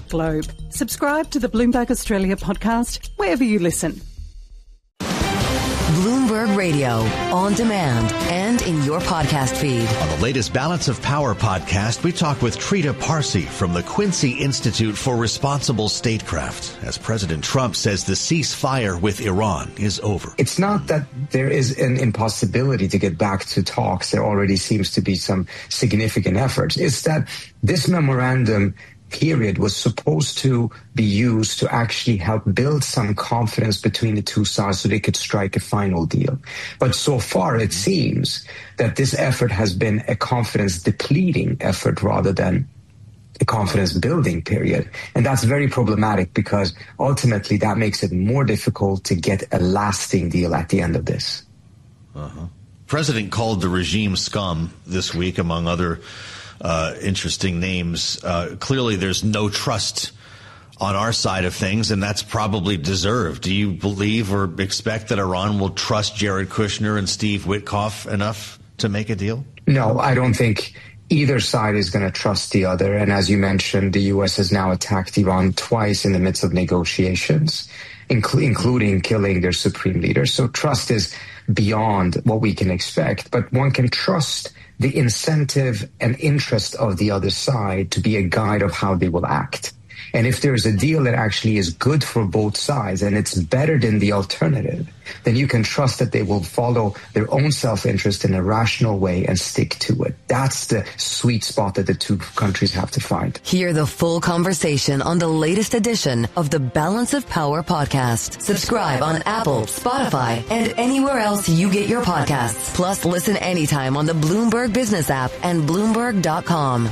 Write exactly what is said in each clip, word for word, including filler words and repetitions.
globe. Subscribe to the Bloomberg Australia podcast wherever you listen. Bloomberg Radio, on demand and in your podcast feed. On the latest Balance of Power podcast, we talk with Trita Parsi from the Quincy Institute for Responsible Statecraft, as President Trump says the ceasefire with Iran is over. It's not that there is an impossibility to get back to talks. There already seems to be some significant efforts. It's that this memorandum period was supposed to be used to actually help build some confidence between the two sides so they could strike a final deal. But so far, it seems that this effort has been a confidence-depleting effort rather than a confidence-building period. And that's very problematic because ultimately that makes it more difficult to get a lasting deal at the end of this. Uh-huh. President called the regime scum this week, among other Uh, interesting names. Uh, clearly, there's no trust on our side of things, and that's probably deserved. Do you believe or expect that Iran will trust Jared Kushner and Steve Witkoff enough to make a deal? No, I don't think either side is going to trust the other. And as you mentioned, the U S has now attacked Iran twice in the midst of negotiations, inc- including killing their supreme leader. So trust is beyond what we can expect, but one can trust the incentive and interest of the other side to be a guide of how they will act. And if there's a deal that actually is good for both sides and it's better than the alternative, then you can trust that they will follow their own self-interest in a rational way and stick to it. That's the sweet spot that the two countries have to find. Hear the full conversation on the latest edition of the Balance of Power podcast. Subscribe on Apple, Spotify, and anywhere else you get your podcasts. Plus, listen anytime on the Bloomberg Business app and Bloomberg dot com.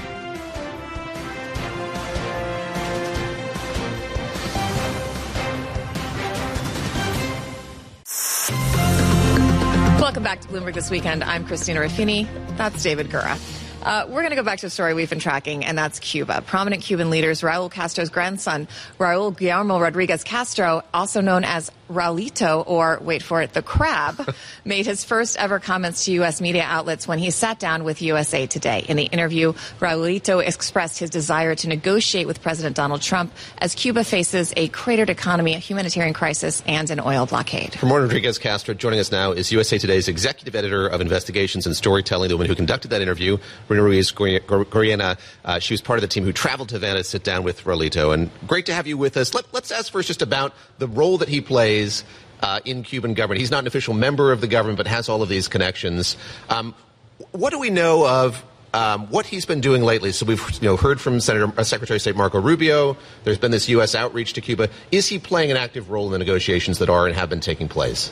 Welcome back to Bloomberg This Weekend. I'm Christina Ruffini. That's David Gura. Uh, we're going to go back to a story we've been tracking, and that's Cuba. Prominent Cuban leaders, Raul Castro's grandson, Raul Guillermo Rodriguez Castro, also known as Raulito, or wait for it, the Crab, made his first ever comments to U S media outlets when he sat down with U S A Today. In the interview, Raulito expressed his desire to negotiate with President Donald Trump as Cuba faces a cratered economy, a humanitarian crisis, and an oil blockade. For more, Rodriguez Castro, joining us now is U S A Today's executive editor of investigations and storytelling, the woman who conducted that interview, Rina Ruiz Goriena. Uh, she was part of the team who traveled to Havana to sit down with Raulito. And great to have you with us. Let, let's ask first just about the role that he plays Uh, in Cuban government. He's not an official member of the government, but has all of these connections. Um, what do we know of um, what he's been doing lately? So we've you know heard from Senator uh, Secretary of State Marco Rubio. There's been this U S outreach to Cuba. Is he playing an active role in the negotiations that are and have been taking place?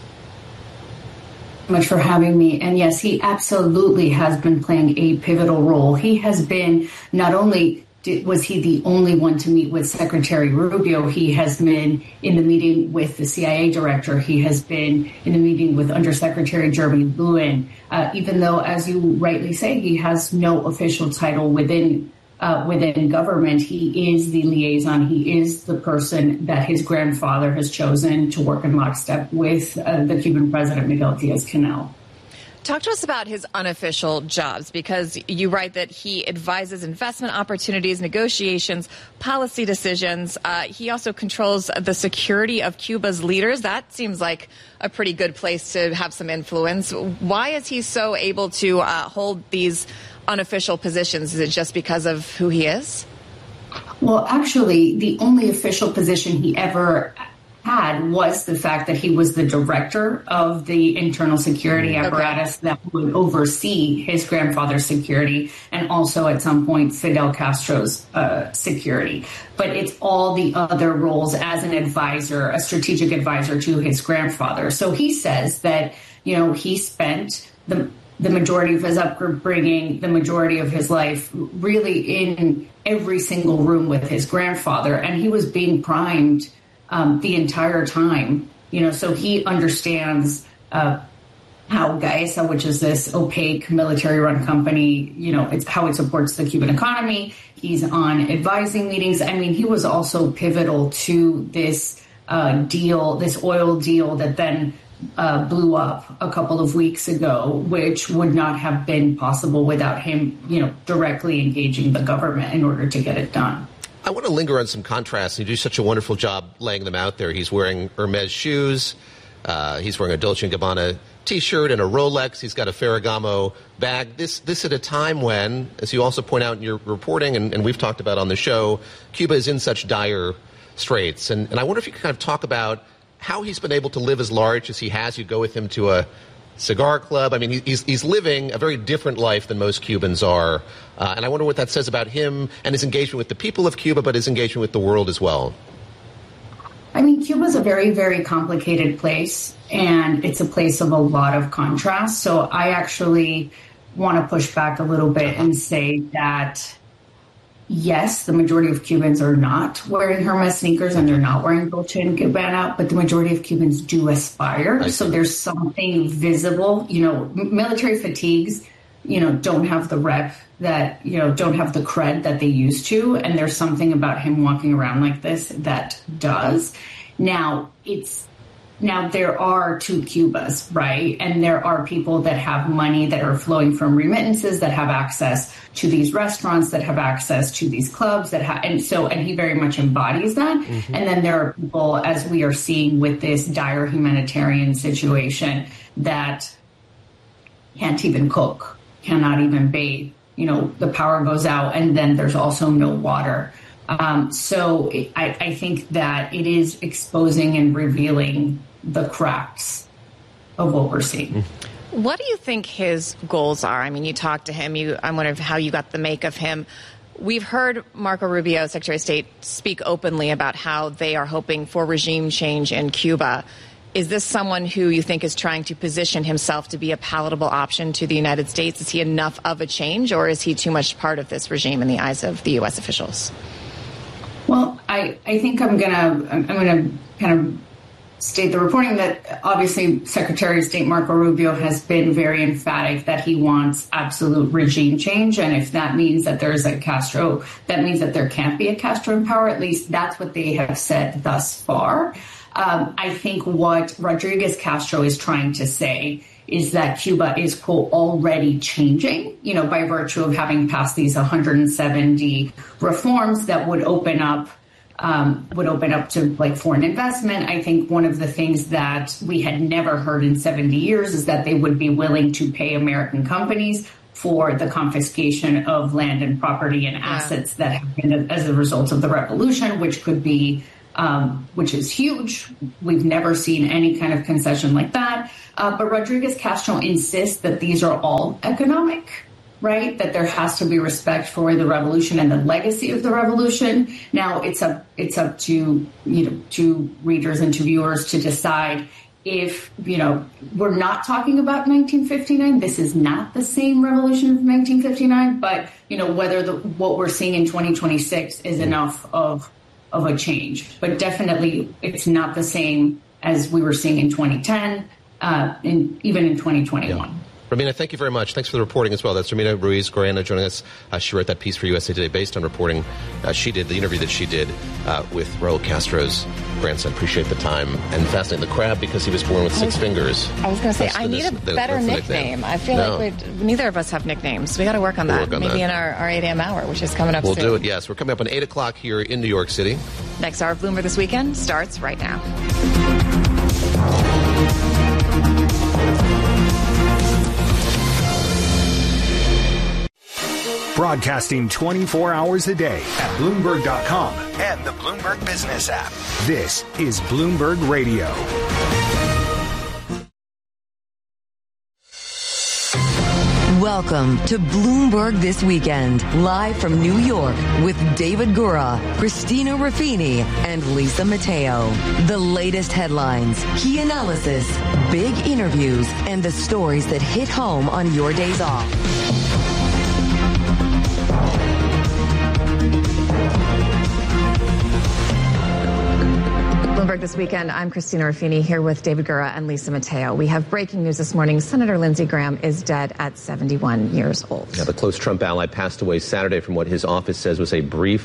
Much for having me. And yes, he absolutely has been playing a pivotal role. He has been not only was he the only one to meet with Secretary Rubio? He has been in the meeting with the C I A director. He has been in the meeting with Undersecretary Jeremy Lewin. Uh, even though, as you rightly say, he has no official title within uh, within government, he is the liaison. He is the person that his grandfather has chosen to work in lockstep with uh, the Cuban president, Miguel Diaz-Canel. Talk to us about his unofficial jobs, because you write that he advises investment opportunities, negotiations, policy decisions. Uh, he also controls the security of Cuba's leaders. That seems like a pretty good place to have some influence. Why is he so able to uh, hold these unofficial positions? Is it just because of who he is? Well, actually, the only official position he ever had was the fact that he was the director of the internal security apparatus okay. that would oversee his grandfather's security and also at some point Fidel Castro's uh, security. But it's all the other roles as an advisor, a strategic advisor to his grandfather. So he says that, you know, he spent the the majority of his upbringing, the majority of his life, really in every single room with his grandfather. And he was being primed Um, the entire time, you know, so he understands uh, how Gaesa, which is this opaque military-run company, you know, it's how it supports the Cuban economy. He's on advising meetings. I mean, he was also pivotal to this uh, deal, this oil deal that then uh, blew up a couple of weeks ago, which would not have been possible without him, you know, directly engaging the government in order to get it done. I want to linger on some contrasts. You do such a wonderful job laying them out there. He's wearing Hermes shoes. Uh, he's wearing a Dolce and Gabbana T-shirt and a Rolex. He's got a Ferragamo bag. This this at a time when, as you also point out in your reporting, and, and we've talked about on the show, Cuba is in such dire straits. And, and I wonder if you could kind of talk about how he's been able to live as large as he has. You go with him to a cigar club. I mean, he's he's living a very different life than most Cubans are. Uh, and I wonder what that says about him and his engagement with the people of Cuba, but his engagement with the world as well. I mean, Cuba's a very, very complicated place, and it's a place of a lot of contrast. So I actually want to push back a little bit and say that, yes, the majority of Cubans are not wearing Hermes sneakers and they're not wearing Dolce and Gabbana, but the majority of Cubans do aspire. So there's something visible. You know, military fatigues, you know, don't have the rep that, you know, don't have the cred that they used to. And there's something about him walking around like this that does. Now, it's Now, there are two Cubas, right? And there are people that have money that are flowing from remittances, that have access to these restaurants, that have access to these clubs, that have, and so, and he very much embodies that. Mm-hmm. And then there are people, as we are seeing with this dire humanitarian situation, that can't even cook, cannot even bathe. You know, the power goes out, and then there's also no water. Um, so it, I, I think that it is exposing and revealing the cracks of what we're seeing. What do you think his goals are? I mean, you talked to him. You, I'm wondering how you got the make of him. We've heard Marco Rubio, Secretary of State, speak openly about how they are hoping for regime change in Cuba. Is this someone who you think is trying to position himself to be a palatable option to the United States? Is he enough of a change, or is he too much part of this regime in the eyes of the U S officials? Well, I, I think I'm gonna I'm gonna kind of state the reporting that obviously Secretary of State Marco Rubio has been very emphatic that he wants absolute regime change, and if that means that there's a Castro, that means that there can't be a Castro in power. At least that's what they have said thus far. Um, I think what Rodriguez Castro is trying to say is that Cuba is, quote, already changing, you know, by virtue of having passed these one hundred seventy reforms that would open up, um, would open up to like foreign investment. I think one of the things that we had never heard in seventy years is that they would be willing to pay American companies for the confiscation of land and property and assets that have been as a result of the revolution, which could be Um, which is huge. We've never seen any kind of concession like that. Uh, but Rodriguez Castro insists that these are all economic, right? That there has to be respect for the revolution and the legacy of the revolution. Now, it's up it's up to you know to readers and to viewers to decide if you know we're not talking about nineteen fifty-nine. This is not the same revolution of nineteen fifty-nine, but you know whether the, what we're seeing in twenty twenty-six is enough of of a change. But definitely it's not the same as we were seeing in twenty ten, uh, in, even in twenty twenty-one. Yeah. Romina, thank you very much. Thanks for the reporting as well. That's Romina Ruiz-Goriana joining us. Uh, she wrote that piece for U S A Today based on reporting uh, she did, the interview that she did uh, with Raul Castro's grandson. Appreciate the time. And fascinating, the crab, because he was born with six fingers. I was going to say, That's I need this, a better nickname. nickname. I feel no. like we're, neither of us have nicknames. We got to work on we'll that. Work on Maybe that. in our, our eight a.m. hour, which is coming up we'll soon. We'll do it, yes. We're coming up on eight o'clock here in New York City. Next hour of Bloomberg This Weekend starts right now. Broadcasting twenty-four hours a day at Bloomberg dot com and the Bloomberg Business app. This is Bloomberg Radio. Welcome to Bloomberg This Weekend, live from New York with David Gura, Christina Ruffini, and Lisa Mateo. The latest headlines, key analysis, big interviews, and the stories that hit home on your days off. Bloomberg This Weekend, I'm Christina Ruffini here with David Gura and Lisa Mateo. We have breaking news this morning. Senator Lindsey Graham is dead at seventy-one years old. Yeah, the close Trump ally passed away Saturday from what his office says was a brief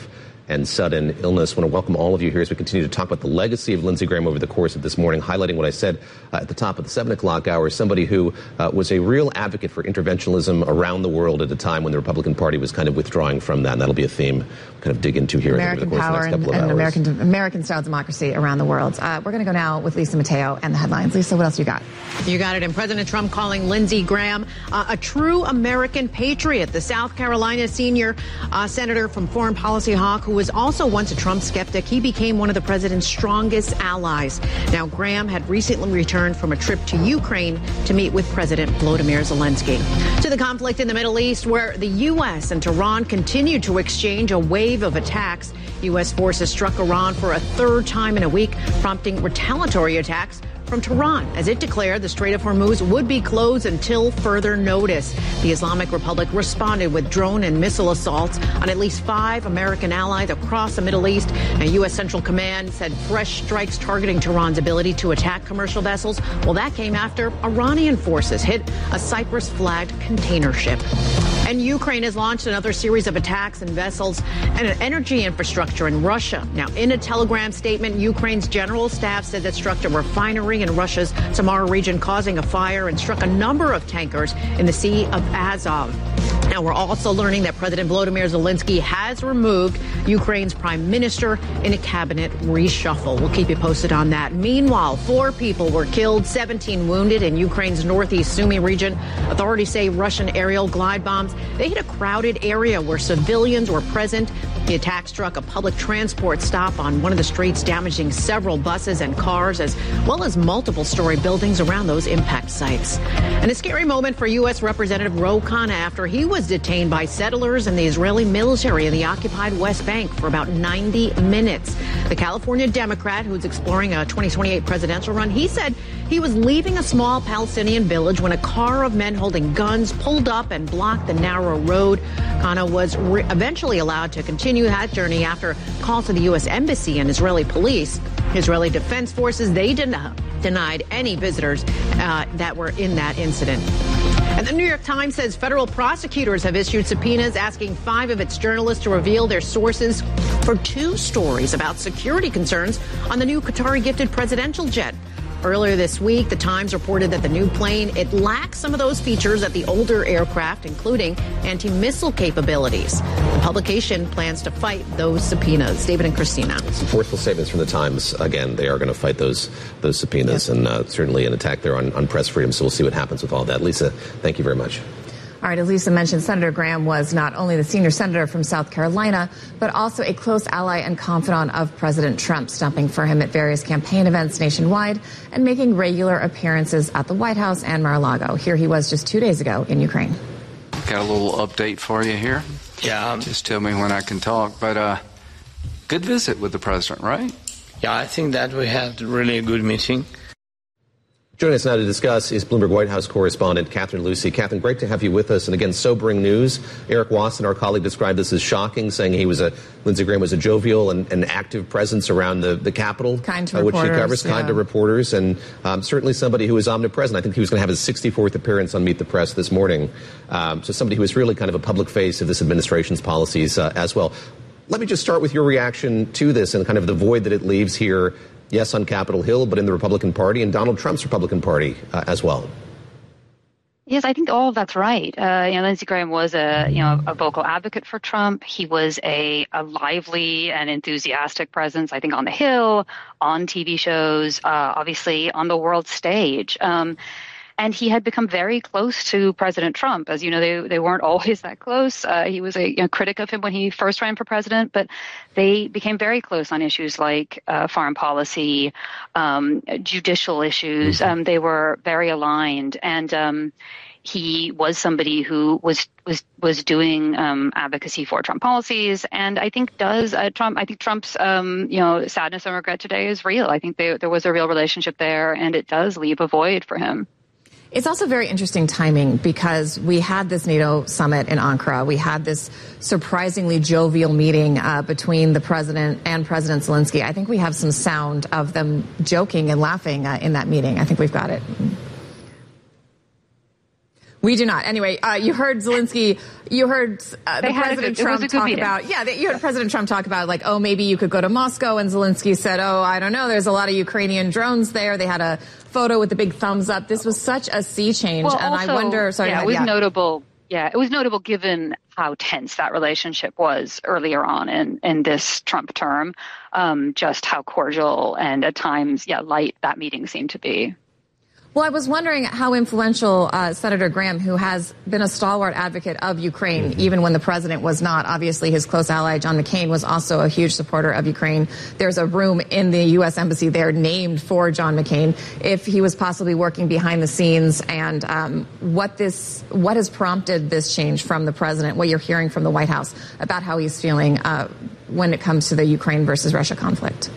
and sudden illness. I want to welcome all of you here as we continue to talk about the legacy of Lindsey Graham over the course of this morning, highlighting what I said uh, at the top of the seven o'clock hour, somebody who uh, was a real advocate for interventionism around the world at a time when the Republican Party was kind of withdrawing from that. And that'll be a theme we'll kind of dig into here American over the course power of the next couple and, of and hours. American, American-style democracy around the world. Uh, we're going to go now with Lisa Mateo and the headlines. Lisa, what else you got? You got it. And President Trump calling Lindsey Graham uh, a true American patriot. The South Carolina senior uh, senator from Foreign Policy hawk, who was also once a Trump skeptic, he became one of the president's strongest allies. Now, Graham had recently returned from a trip to Ukraine to meet with President Volodymyr Zelensky. To the conflict in the Middle East, where the U S and Tehran continue to exchange a wave of attacks. U S forces struck Iran for a third time in a week, prompting retaliatory attacks from Tehran, as it declared the Strait of Hormuz would be closed until further notice. The Islamic Republic responded with drone and missile assaults on at least five American allies across the Middle East. And U S Central Command said fresh strikes targeting Tehran's ability to attack commercial vessels. Well, that came after Iranian forces hit a Cyprus-flagged container ship. And Ukraine has launched another series of attacks on vessels and an energy infrastructure in Russia. Now, in a telegram statement, Ukraine's general staff said that struck a refinery in Russia's Samara region, causing a fire, and struck a number of tankers in the Sea of Azov. Now, we're also learning that President Volodymyr Zelensky has removed Ukraine's prime minister in a cabinet reshuffle. We'll keep you posted on that. Meanwhile, four people were killed, seventeen wounded in Ukraine's northeast Sumy region. Authorities say Russian aerial glide bombs, they hit a crowded area where civilians were present. The attack struck a public transport stop on one of the streets, damaging several buses and cars, as well as multiple story buildings around those impact sites. And a scary moment for U S Representative Ro Khanna after he was detained by settlers and the Israeli military in the occupied West Bank for about ninety minutes. The California Democrat, who's exploring a twenty twenty-eight presidential run, he said he was leaving a small Palestinian village when a car of men holding guns pulled up and blocked the narrow road. Khanna was re- eventually allowed to continue that journey after calls to the U S Embassy and Israeli police. Israeli Defense Forces, they den- denied any visitors uh, that were in that incident. And the New York Times says federal prosecutors have issued subpoenas asking five of its journalists to reveal their sources for two stories about security concerns on the new Qatari-gifted presidential jet. Earlier this week, the Times reported that the new plane, it lacks some of those features that the older aircraft, including anti-missile capabilities. The publication plans to fight those subpoenas. David and Christina. Some forceful statements from the Times. Again, they are going to fight those those subpoenas, yep. and uh, certainly an attack there on, on press freedom. So we'll see what happens with all that. Lisa, thank you very much. All right, as Lisa mentioned, Senator Graham was not only the senior senator from South Carolina, but also a close ally and confidant of President Trump, stopping for him at various campaign events nationwide and making regular appearances at the White House and Mar-a-Lago. Here he was just two days ago in Ukraine. Got a little update for you here. Yeah. Um, Just tell me when I can talk. But uh, good visit with the president, right? Yeah, I think that we had really a good meeting. Joining us now to discuss is Bloomberg White House correspondent Catherine Lucy. Catherine, great to have you with us. And again, sobering news. Eric Wasson, our colleague, described this as shocking, saying he was a Lindsey Graham was a jovial and, and active presence around the, the Capitol, kind to uh, which he covers, yeah. kind to reporters, and um, certainly somebody who is omnipresent. I think he was going to have his sixty-fourth appearance on Meet the Press this morning. Um, so somebody who is really kind of a public face of this administration's policies uh, as well. Let me just start with your reaction to this and kind of the void that it leaves here. Yes, on Capitol Hill, but in the Republican Party and Donald Trump's Republican Party uh, as well. Yes, I think all of that's right. Uh, you know, Lindsey Graham was a you know a vocal advocate for Trump. He was a, a lively and enthusiastic presence, I think, on the Hill, on T V shows, uh, obviously on the world stage. Um, And he had become very close to President Trump. As you know, they they weren't always that close. Uh, he was a you know, critic of him when he first ran for president, but they became very close on issues like uh, foreign policy, um, judicial issues. Um, they were very aligned, and um, he was somebody who was was was doing um, advocacy for Trump policies, and I think does uh, Trump. I think Trump's um, you know sadness and regret today is real. I think they, there was a real relationship there, and it does leave a void for him. It's also very interesting timing because we had this NATO summit in Ankara. We had this surprisingly jovial meeting uh, between the president and President Zelensky. I think we have some sound of them joking and laughing uh, in that meeting. I think we've got it. We do not. Anyway, uh, you heard Zelensky, you heard uh, the President good, Trump talk meeting. about, yeah, you heard President Trump talk about, like, oh, maybe you could go to Moscow. And Zelensky said, oh, I don't know, there's a lot of Ukrainian drones there. They had a photo with the big thumbs up. This was such a sea change. Well, and also, I wonder, sorry, yeah, it was yeah. notable. Yeah, it was notable given how tense that relationship was earlier on in, in this Trump term, um, just how cordial and at times, yeah, light that meeting seemed to be. Well, I was wondering how influential uh, Senator Graham, who has been a stalwart advocate of Ukraine, mm-hmm. even when the president was not. Obviously, his close ally, John McCain, was also a huge supporter of Ukraine. There's a room in the U S embassy there named for John McCain. If he was possibly working behind the scenes, and um, what this, what has prompted this change from the president, what you're hearing from the White House about how he's feeling uh, when it comes to the Ukraine versus Russia conflict.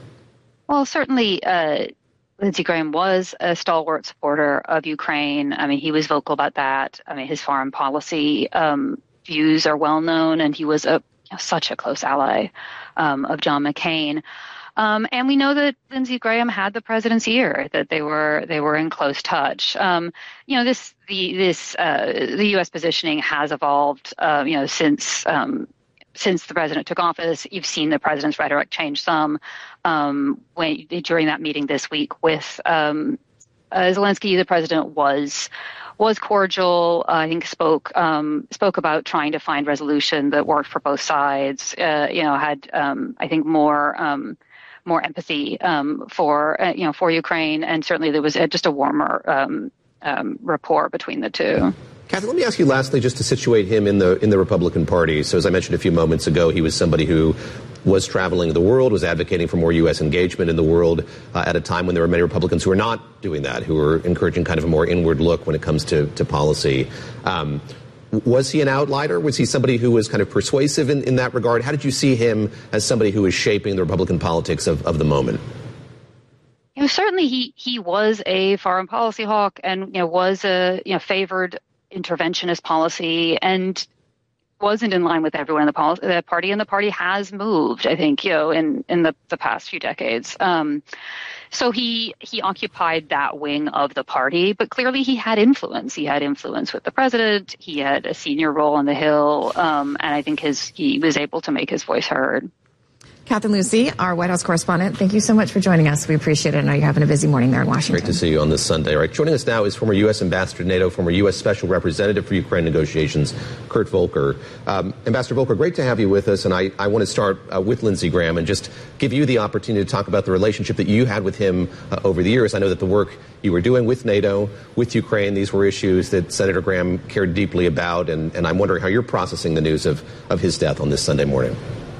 Well, certainly. Uh Lindsey Graham was a stalwart supporter of Ukraine. I mean, he was vocal about that. I mean, his foreign policy um, views are well known, and he was a you know, such a close ally um, of John McCain. Um, and we know that Lindsey Graham had the president's ear; that they were they were in close touch. Um, you know, this the this uh, the U S positioning has evolved. Uh, you know, since. Um, Since the president took office, you've seen the president's rhetoric change some. Um, when during that meeting this week with um, uh, Zelensky, the president was was cordial. Uh, I think spoke um, spoke about trying to find resolution that worked for both sides. Uh, you know, had um, I think more um, more empathy um, for uh, you know for Ukraine, and certainly there was a, just a warmer um, um, rapport between the two. Kathy, let me ask you lastly, just to situate him in the in the Republican Party. So as I mentioned a few moments ago, he was somebody who was traveling the world, was advocating for more U S engagement in the world uh, at a time when there were many Republicans who were not doing that, who were encouraging kind of a more inward look when it comes to, to policy. Um, was he an outlier? Was he somebody who was kind of persuasive in, in that regard? How did you see him as somebody who was shaping the Republican politics of, of the moment? You know, certainly he, he was a foreign policy hawk and you know was a you know favored interventionist policy and wasn't in line with everyone in the, pol- the party, and the party has moved, I think, you know, in, in the, the past few decades. Um, so he he occupied that wing of the party, but clearly he had influence. He had influence with the president. He had a senior role on the Hill, um, and I think his he was able to make his voice heard. Catherine Lucy, our White House correspondent, thank you so much for joining us. We appreciate it. I know you're having a busy morning there in Washington. Great to see you on this Sunday. All right, joining us now is former U S Ambassador to NATO, former U S Special Representative for Ukraine negotiations, Kurt Volker. Um, Ambassador Volker, great to have you with us, and I, I want to start uh, with Lindsey Graham and just give you the opportunity to talk about the relationship that you had with him uh, over the years. I know that the work you were doing with NATO, with Ukraine, these were issues that Senator Graham cared deeply about, and, and I'm wondering how you're processing the news of, of his death on this Sunday morning.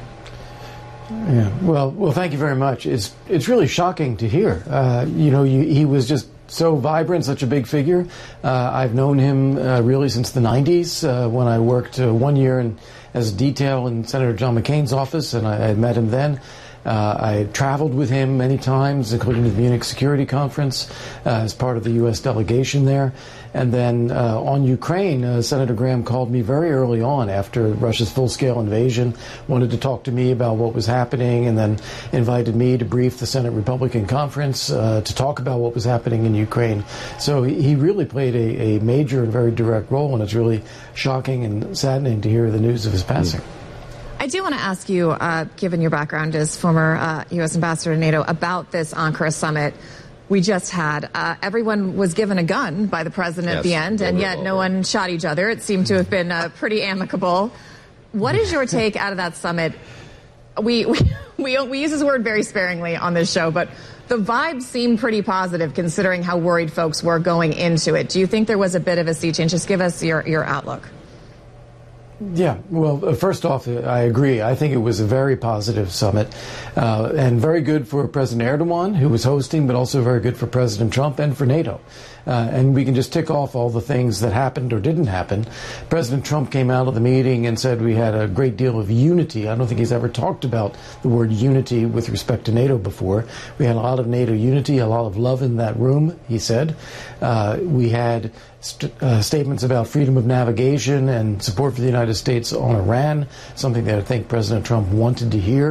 Yeah, well, well, thank you very much. It's it's really shocking to hear. Uh, you know, you, he was just so vibrant, such a big figure. Uh, I've known him uh, really since the nineties uh, when I worked uh, one year in, as a detail in Senator John McCain's office, and I, I met him then. Uh, I traveled with him many times, including to the Munich Security Conference uh, as part of the U S delegation there. And then uh, on Ukraine, uh, Senator Graham called me very early on after Russia's full-scale invasion, wanted to talk to me about what was happening, and then invited me to brief the Senate Republican Conference uh, to talk about what was happening in Ukraine. So he really played a, a major and very direct role, and it's really shocking and saddening to hear the news of his passing. I do want to ask you, uh, given your background as former uh, U S ambassador to NATO, about this Ankara summit we just had. Uh, everyone was given a gun by the president yes, at the end, and yet no one shot each other. It seemed to have been uh, pretty amicable. What is your take out of that summit? We, we we we use this word very sparingly on this show, but the vibes seem pretty positive considering how worried folks were going into it. Do you think there was a bit of a sea change? Just give us your, your outlook. Yeah, well, first off, I agree. I think it was a very positive summit uh, and very good for President Erdogan, who was hosting, but also very good for President Trump and for NATO. Uh, and we can just tick off all the things that happened or didn't happen. President Trump came out of the meeting and said we had a great deal of unity. I don't think he's ever talked about the word unity with respect to NATO before. We had a lot of NATO unity, a lot of love in that room, he said. Uh, we had st- uh, statements about freedom of navigation and support for the United States on Iran, something that I think President Trump wanted to hear.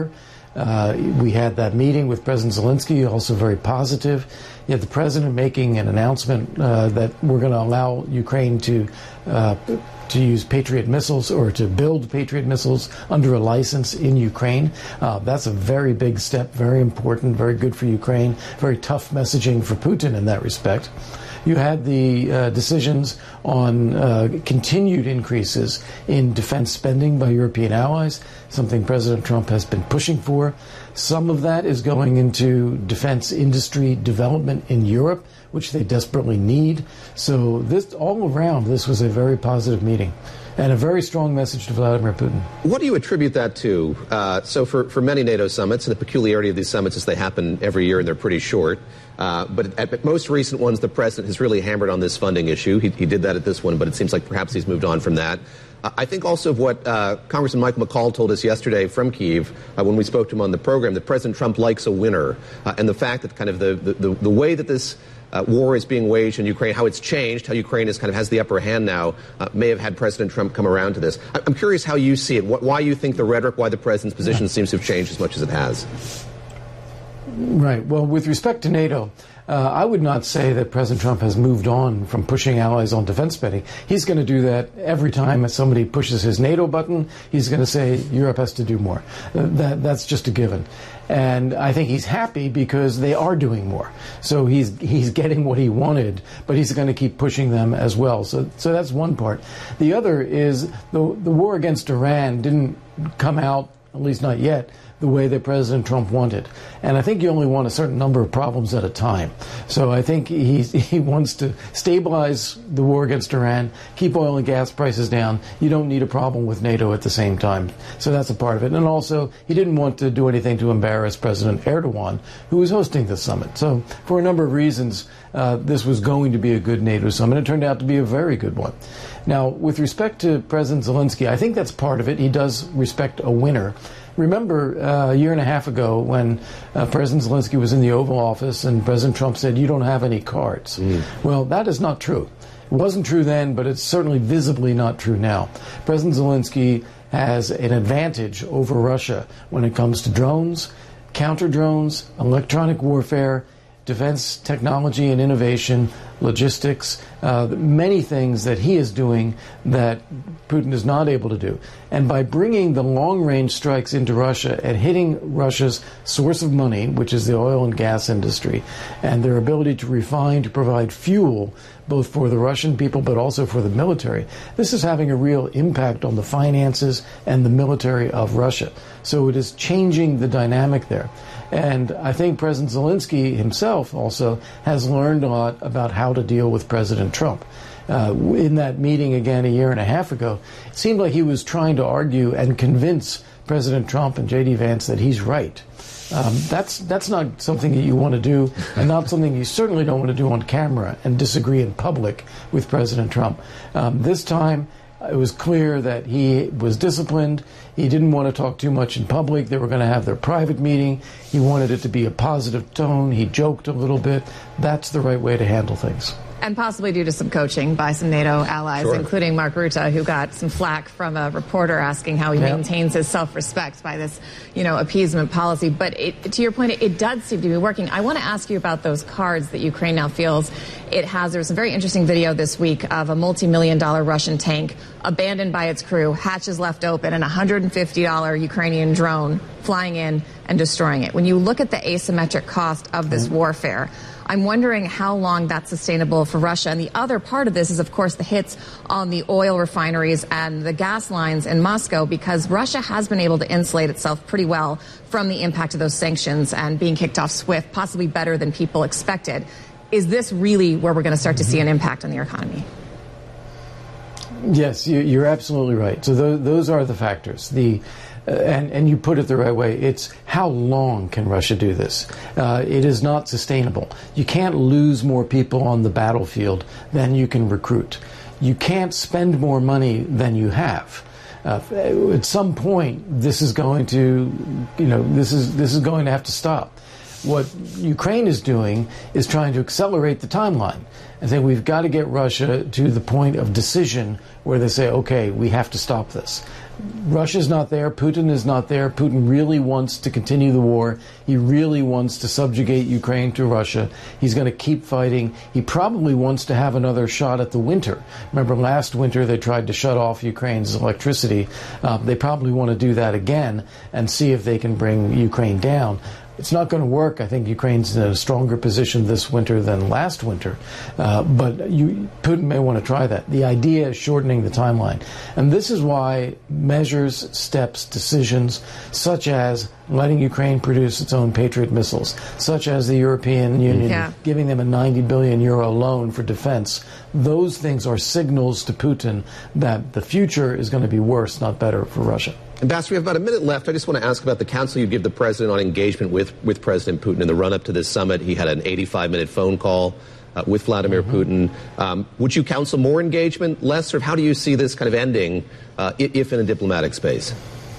Uh, we had that meeting with President Zelensky, also very positive. You had the president making an announcement uh, that we're going to allow Ukraine to uh, to use Patriot missiles or to build Patriot missiles under a license in Ukraine. Uh, that's a very big step, very important, very good for Ukraine, very tough messaging for Putin in that respect. You had the uh, decisions on uh, continued increases in defense spending by European allies, something President Trump has been pushing for. Some of that is going into defense industry development in Europe, which they desperately need. So this, all around, this was a very positive meeting and a very strong message to Vladimir Putin. What do you attribute that to? Uh, so for, for many NATO summits, and the peculiarity of these summits is they happen every year and they're pretty short. Uh, but at most recent ones, the president has really hammered on this funding issue. He, he did that at this one, but it seems like perhaps he's moved on from that. Uh, I think also of what uh, Congressman Michael McCaul told us yesterday from Kyiv uh, when we spoke to him on the program, that President Trump likes a winner. Uh, and the fact that kind of the, the, the way that this uh, war is being waged in Ukraine, how it's changed, how Ukraine is kind of has the upper hand now, uh, may have had President Trump come around to this. I'm curious how you see it, wh- why you think the rhetoric, why the president's position yeah. seems to have changed as much as it has. Right. Well, with respect to NATO, uh, I would not say that President Trump has moved on from pushing allies on defense spending. He's going to do that every time somebody pushes his NATO button. He's going to say Europe has to do more. Uh, that that's just a given. And I think he's happy because they are doing more. So he's he's getting what he wanted, but he's going to keep pushing them as well. So so that's one part. The other is the the war against Iran didn't come out, at least not yet, the way that President Trump wanted. And I think you only want a certain number of problems at a time. So I think he, he wants to stabilize the war against Iran, keep oil and gas prices down. You don't need a problem with NATO at the same time. So that's a part of it. And also, he didn't want to do anything to embarrass President Erdogan, who was hosting the summit. So for a number of reasons, uh, this was going to be a good NATO summit. It turned out to be a very good one. Now, with respect to President Zelensky, I think that's part of it. He does respect a winner. Remember uh, a year and a half ago when uh, President Zelensky was in the Oval Office and President Trump said, you don't have any cards. Mm. Well, that is not true. It wasn't true then, but it's certainly visibly not true now. President Zelensky has an advantage over Russia when it comes to drones, counter-drones, electronic warfare, defense technology and innovation, logistics, uh, many things that he is doing that Putin is not able to do. And by bringing the long-range strikes into Russia and hitting Russia's source of money, which is the oil and gas industry, and their ability to refine, to provide fuel, both for the Russian people but also for the military, this is having a real impact on the finances and the military of Russia. So it is changing the dynamic there. And I think President Zelensky himself also has learned a lot about how to deal with President Trump. Uh, in that meeting again a year and a half ago, it seemed like he was trying to argue and convince President Trump and J D Vance that he's right. Um, that's that's not something that you want to do, and not something you certainly don't want to do on camera and disagree in public with President Trump. Um, this time, it was clear that he was disciplined. He didn't want to talk too much in public. They were going to have their private meeting. He wanted it to be a positive tone. He joked a little bit. That's the right way to handle things. And possibly due to some coaching by some NATO allies, sure. including Mark Rutte, who got some flack from a reporter asking how he yep. maintains his self-respect by this, you know, appeasement policy. But it, to your point, it, it does seem to be working. I want to ask you about those cards that Ukraine now feels it has. There was a very interesting video this week of a multi-million dollar Russian tank abandoned by its crew, hatches left open, and a one hundred fifty dollar Ukrainian drone flying in and destroying it. When you look at the asymmetric cost of this mm-hmm. warfare, I'm wondering how long that's sustainable for Russia. And the other part of this is, of course, the hits on the oil refineries and the gas lines in Moscow, because Russia has been able to insulate itself pretty well from the impact of those sanctions and being kicked off SWIFT, possibly better than people expected. Is this really where we're going to start to see an impact on the economy? Yes, you're absolutely right. So those, those are the factors. The Uh, and, and you put it the right way. It's how long can Russia do this? Uh, it is not sustainable. You can't lose more people on the battlefield than you can recruit. You can't spend more money than you have. Uh, at some point, this is going to, you know, this is this is going to have to stop. What Ukraine is doing is trying to accelerate the timeline. I think we've got to get Russia to the point of decision where they say, okay, we have to stop this. Russia's not there. Putin is not there. Putin really wants to continue the war. He really wants to subjugate Ukraine to Russia. He's going to keep fighting. He probably wants to have another shot at the winter. Remember last winter they tried to shut off Ukraine's electricity. Uh, they probably want to do that again and see if they can bring Ukraine down. It's not going to work. I think Ukraine's in a stronger position this winter than last winter. Uh, but you, Putin may want to try that. The idea is shortening the timeline. And this is why measures, steps, decisions, such as letting Ukraine produce its own Patriot missiles, such as the European Union yeah. giving them a ninety billion euro loan for defense, those things are signals to Putin that the future is going to be worse, not better, for Russia. Ambassador, we have about a minute left. I just want to ask about the counsel you give the president on engagement with, with President Putin in the run-up to this summit. He had an eighty-five minute phone call uh, with Vladimir mm-hmm. Putin. Um, would you counsel more engagement, less, or how do you see this kind of ending, uh, if in a diplomatic space?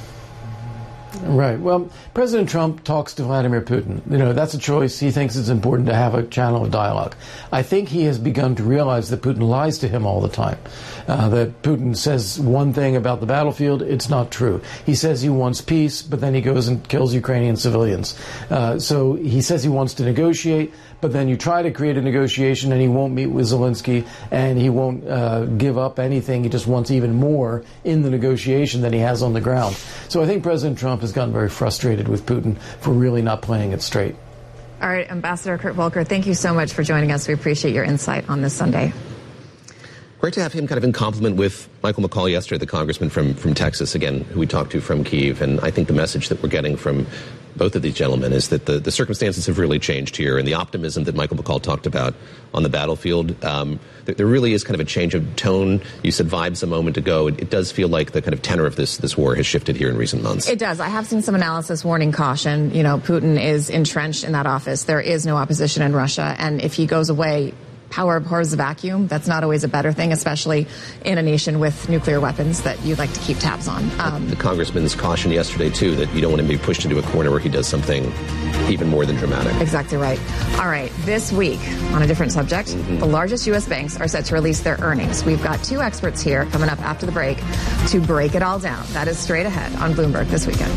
Right. Well, President Trump talks to Vladimir Putin. You know, that's a choice. He thinks it's important to have a channel of dialogue. I think he has begun to realize that Putin lies to him all the time. Uh, that Putin says one thing about the battlefield, it's not true. He says he wants peace, but then he goes and kills Ukrainian civilians. Uh, so he says he wants to negotiate, but then you try to create a negotiation and he won't meet with Zelensky and he won't uh, give up anything. He just wants even more in the negotiation than he has on the ground. So I think President Trump has gotten very frustrated with Putin for really not playing it straight. All right, Ambassador Kurt Volker, thank you so much for joining us. We appreciate your insight on this Sunday. Great to have him kind of in compliment with Michael McCaul yesterday, the congressman from, from Texas, again, who we talked to from Kyiv. And I think the message that we're getting from both of these gentlemen is that the, the circumstances have really changed here. And the optimism that Michael McCaul talked about on the battlefield, um, there, there really is kind of a change of tone. You said vibes a moment ago. It, it does feel like the kind of tenor of this, this war has shifted here in recent months. It does. I have seen some analysis warning caution. You know, Putin is entrenched in that office. There is no opposition in Russia. And if he goes away, power abhors the vacuum. That's not always a better thing, especially in a nation with nuclear weapons that you'd like to keep tabs on. Um, the congressman's caution yesterday, too, that you don't want him to be pushed into a corner where he does something even more than dramatic. Exactly right. All right. This week, on a different subject, mm-hmm. the largest U S banks are set to release their earnings. We've got two experts here coming up after the break to break it all down. That is straight ahead on Bloomberg this weekend.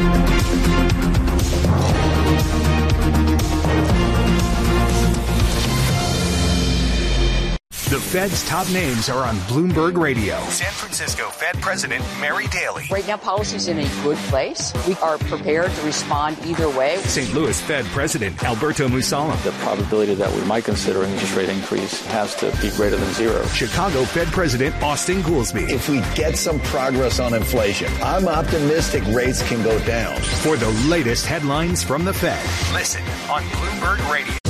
The Fed's top names are on Bloomberg Radio. San Francisco Fed President Mary Daly. Right now, policy's in a good place. We are prepared to respond either way. Saint Louis Fed President Alberto Mussolem. The probability that we might consider an interest rate increase has to be greater than zero. Chicago Fed President Austin Goolsbee. If we get some progress on inflation, I'm optimistic rates can go down. For the latest headlines from the Fed, listen on Bloomberg Radio.